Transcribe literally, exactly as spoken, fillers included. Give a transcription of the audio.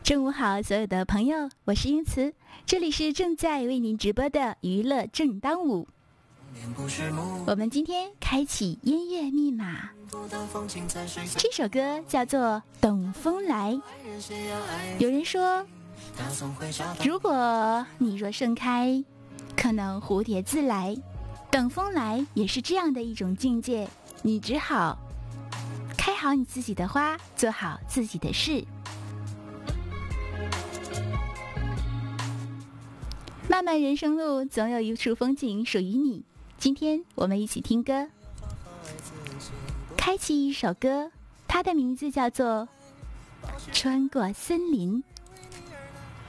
中午好，所有的朋友，我是英慈，这里是正在为您直播的娱乐正当午。我们今天开启音乐密码，这首歌叫做《等风来》。有人说，如果你若盛开，可能蝴蝶自来。等风来也是这样的一种境界，你只好开好你自己的花，做好自己的事。漫漫人生路，总有一处风景属于你。今天我们一起听歌，开启一首歌，它的名字叫做《穿过森林》。